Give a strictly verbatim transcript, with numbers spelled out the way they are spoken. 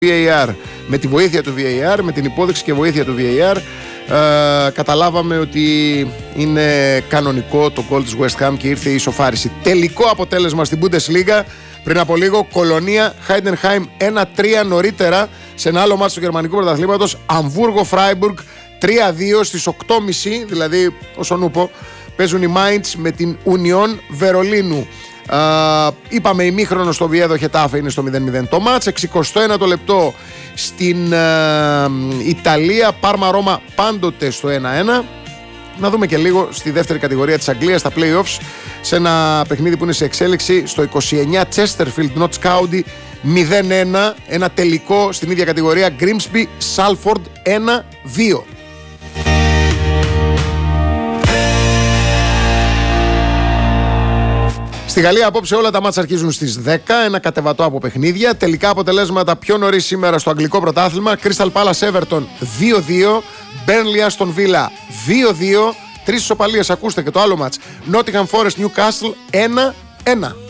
βι έι αρ, με τη βοήθεια του βι έι αρ, με την υπόδειξη και βοήθεια του βι έι αρ, ε, καταλάβαμε ότι είναι κανονικό το γκολ της West Ham και ήρθε η ισοφάριση. Τελικό αποτέλεσμα στην Bundesliga πριν από λίγο, Κολονία Heidenheim ένα τρία. Νωρίτερα σε ένα άλλο μάτσο του γερμανικού πρωταθλήματος, Αμβούργο Φράιμπουργκ τρία δύο στις οκτώ και μισή, δηλαδή όσον ούπο, παίζουν οι Mainz με την Union Βερολίνου. Uh, είπαμε ημίχρονο στο Βιέδο Χετάφε είναι στο μηδέν μηδέν το μάτς. εξηκοστό ένατο λεπτό στην uh, Ιταλία, Πάρμα Ρώμα πάντοτε στο ένα ένα. Να δούμε και λίγο στη δεύτερη κατηγορία της Αγγλίας, στα play-offs, σε ένα παιχνίδι που είναι σε εξέλιξη στο είκοσι εννιά, Chesterfield Notts County μηδέν ένα, ένα τελικό στην ίδια κατηγορία, Grimsby Salford ένα δύο. Στη Γαλλία απόψε όλα τα μάτσα αρχίζουν στις δέκα, ένα κατεβατό από παιχνίδια. Τελικά αποτελέσματα πιο νωρίς σήμερα στο αγγλικό πρωτάθλημα. Crystal Palace Everton δύο δύο, Burnley Aston Villa δύο δύο, τρεις ισοπαλίες, ακούστε και το άλλο μάτς. Nottingham Forest Newcastle ένα ένα.